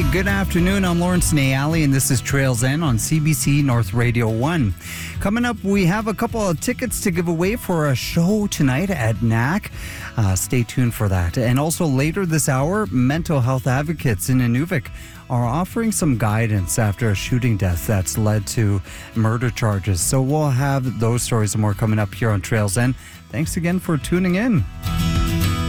good afternoon. I'm Lawrence Nayali, and this is Trails End on CBC North Radio 1. Coming up, we have a couple of tickets to give away for a show tonight at NAC. Stay tuned for that. And also later this hour, mental health advocates in Inuvik are offering some guidance after a shooting death that's led to murder charges. So we'll have those stories and more coming up here on Trails End. Thanks again for tuning in.